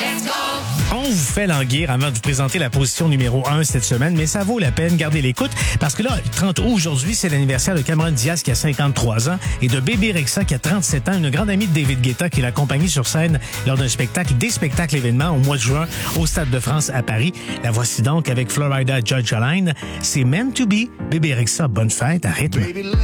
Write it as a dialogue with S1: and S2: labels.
S1: On vous fait languir avant de vous présenter la position numéro 1 cette semaine, mais ça vaut la peine, gardez l'écoute, parce que là, 30 août aujourd'hui, c'est l'anniversaire de Cameron Diaz qui a 53 ans et de Bébé Rexha qui a 37 ans, une grande amie de David Guetta qui l'accompagne sur scène lors des spectacles événements au mois de juin au Stade de France à Paris. La voici donc avec Florida Georgia Line. C'est Meant to Be. Bébé Rexha, bonne fête à rythme.